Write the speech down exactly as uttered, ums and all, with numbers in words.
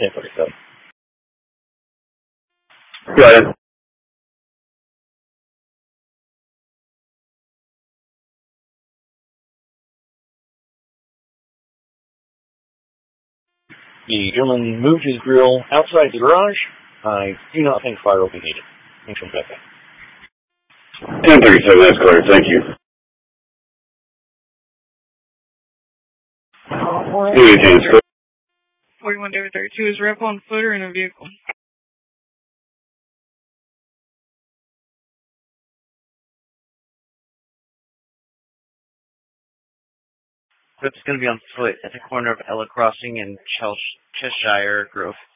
ten forty-seven. Got it. The gentleman moved his grill outside the garage. I do not think fire will be needed. Thanks for that. ten thirty-seven, that's clear. Thank you. forty-one David thirty-two is rep on foot or in a vehicle. Rip's going to be on foot at the corner of Ella Crossing and Cheshire Grove.